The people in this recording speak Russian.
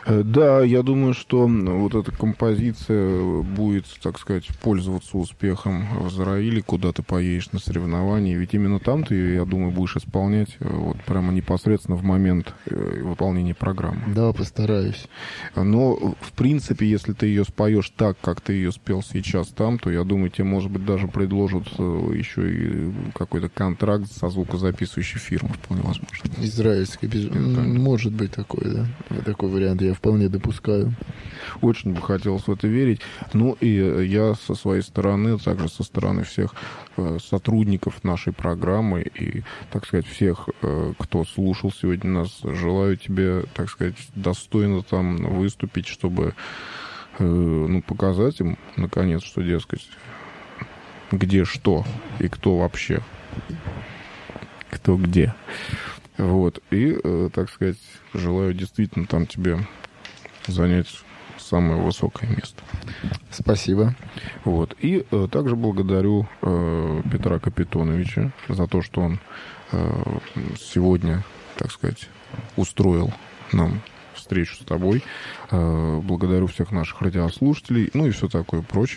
Да, я думаю, что вот эта композиция будет, так сказать, пользоваться успехом в Израиле, куда ты поедешь на соревнования. Ведь именно там ты, я думаю, будешь исполнять вот прямо непосредственно в момент выполнения программы. Да, постараюсь. Но, в принципе, если ты ее споешь так, как ты ее спел сейчас там, то, я думаю, тебе, может быть, даже предложат еще и какой-то контракт со звукозаписывающей фирмой, вполне возможно. Израильский, может быть такой, да. Такой вариант я вполне допускаю. Очень бы хотелось в это верить. Ну, и я со своей стороны, также со стороны всех сотрудников нашей программы и, так сказать, всех, кто слушал сегодня нас, желаю тебе, так сказать, достойно там выступить, чтобы, ну, показать им, наконец, что, дескать, где что и кто вообще, кто где. Вот. И, так сказать, желаю действительно там тебе занять самое высокое место. Спасибо. Вот. И также благодарю Петра Капитоновича за то, что он сегодня, так сказать, устроил нам встречу с тобой. Благодарю всех наших радиослушателей, ну и все такое прочее.